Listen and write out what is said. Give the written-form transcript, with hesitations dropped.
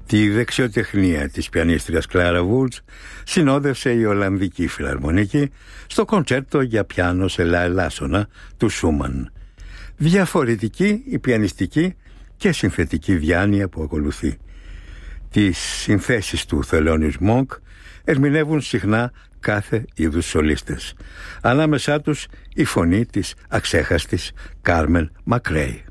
Τη δεξιοτεχνία της πιανίστριας Κλάρα Βούλτς συνόδευσε η Ολλανδική Φιλαρμονική στο κοντσέρτο για πιάνο σε λα ελάσσονα του Σούμαν. Διαφορετική η πιανιστική και συνθετική διάνοια που ακολουθεί. Τις συνθέσεις του Θελόνιους Μονκ ερμηνεύουν συχνά κάθε είδους σολίστες. Ανάμεσά τους η φωνή της αξέχαστης Κάρμεν Μακρέι.